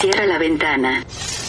Cierra la ventana.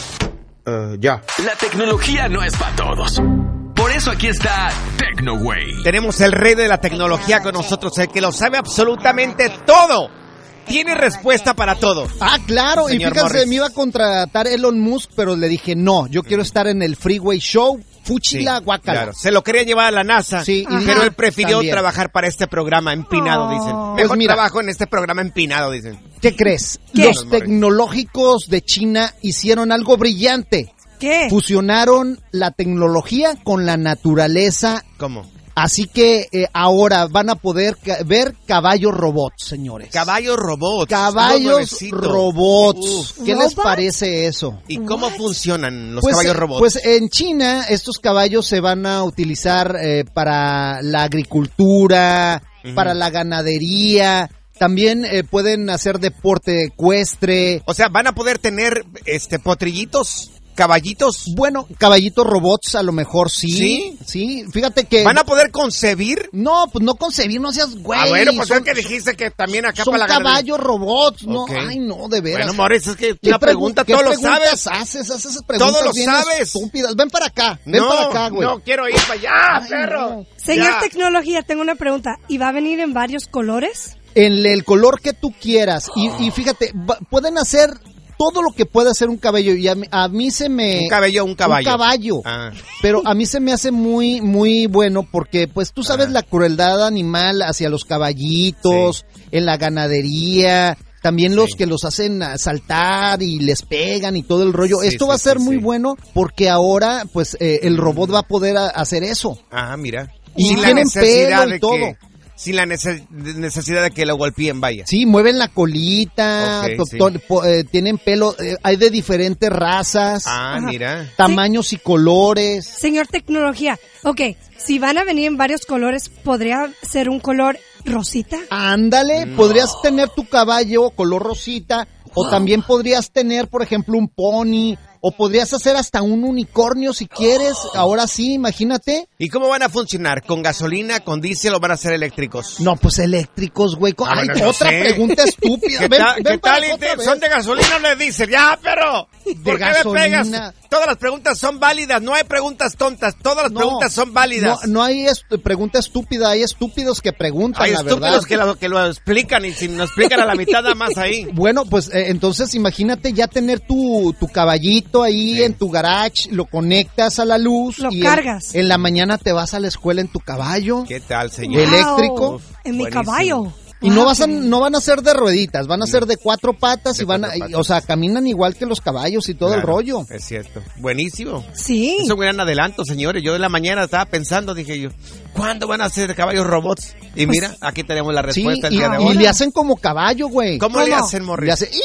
Ya. La tecnología no es para todos. Por eso aquí está TecnoGüey. Tenemos el rey de la tecnología con nosotros, el que lo sabe absolutamente todo. Tiene respuesta para todo. Ah, claro, Señor y fíjense, Morris. me iba a contratar Elon Musk, pero le dije no, yo quiero estar en el Freeway Show, Fúchila, guácala. Claro. Se lo quería llevar a la NASA, Sí, pero él prefirió también. trabajar para este programa empinado, dicen. Mejor Pues mira. trabajo en este programa empinado, dicen. ¿Qué crees? ¿Qué? Los tecnológicos de China hicieron algo brillante. ¿Qué? Fusionaron la tecnología con la naturaleza. ¿Cómo? Así que ahora van a poder ver caballos robots, señores. Caballos robots. Caballos unos nuevecitos. robots. Uf. ¿Qué les ¿Robots? parece eso? ¿Y cómo funcionan los Pues, caballos robots? Pues en China estos caballos se van a utilizar para la agricultura, para la ganadería. También pueden hacer deporte ecuestre. O sea, ¿van a poder tener potrillitos? ¿Caballitos? Bueno, caballitos robots a lo mejor sí. Sí, fíjate que... ¿Van a poder concebir? No, pues no concebir, no seas güey. bueno, pues son, es que dijiste que también acá son para la ganadería. caballos robots, no, Ok. ay no, de veras. Bueno, Morris, es que ¿Qué una pregunta, ¿qué todo lo preguntas sabes. haces preguntas Todo lo bien sabes. estúpidas. Ven para acá, ven para acá, güey. No quiero ir para allá, Ay, perro. no. Señor Ya. Tecnología, tengo una pregunta. ¿Y va a venir en varios colores? En el color que tú quieras. Y fíjate, pueden hacer todo lo que puede hacer un caballo. Y a mí se me... Un caballo. Un caballo. Ah. Pero a mí se me hace muy, muy bueno porque, pues, tú sabes la crueldad animal hacia los caballitos, en la ganadería, también los que los hacen saltar y les pegan y todo el rollo. Sí, Esto sí, va a ser sí, muy sí. bueno porque ahora, pues, el robot va a poder hader eso. Ah, mira. Y Sin la tienen necesidad pelo y de todo. que... Sin la necesidad de que lo golpeen, vaya. Sí, mueven la colita, Ok, sí. tienen pelo, hay de diferentes razas, Ah, Ajá. mira. tamaños y colores. Señor Tecnología, ok, si van a venir en varios colores, ¿podría ser un color rosita? Ándale, podrías tener tu caballo color rosita, o también podrías tener, por ejemplo, un pony, o podrías hacer hasta un unicornio si quieres. Ahora sí, imagínate. ¿Y cómo van a funcionar? ¿Con gasolina, con diésel o van a ser eléctricos? No, pues eléctricos, güey. Ah, Ay, bueno, no otra sé. pregunta estúpida. ¿Qué Ven, tal? ven ¿Qué para tal? acá otra vez. ¿Son de gasolina o de diésel? ¡Ya, perro! ¿Por qué gasolina. me pegas? Todas las preguntas son válidas. No hay preguntas tontas. Todas las preguntas son válidas. No hay pregunta estúpida, hay estúpidos que preguntan, Hay la verdad. estúpidos que lo explican y si no explican a la mitad nada más ahí. Bueno, pues entonces imagínate ya tener tu caballito ahí en tu garage, lo conectas a la luz. Lo y cargas. En la mañana te vas a la escuela en tu caballo. ¿Qué tal, señor? Eléctrico. Wow, en mi Buenísimo. caballo. Y no Wow, no van a ser de rueditas, van a ser de cuatro patas De y van cuatro patas. o sea, caminan igual que los caballos y todo el Claro, rollo. Es cierto. Buenísimo. Sí. Es un gran adelanto, señores. Yo de la mañana estaba pensando, dije yo, ¿cuándo van a ser caballos robots? Y mira, aquí tenemos la Sí, respuesta el y, día de y hoy. le hacen como caballo, güey. ¿Cómo le hacen, Morris? Le hace...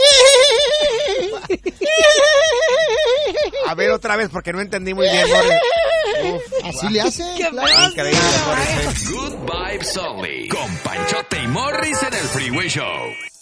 A ver otra vez, porque no entendí muy bien, Morris. Así le hacen. ¡Qué claro. Increíble, Morris. Good Vibes Only. Con Panchote y Morris en el Freeway Show.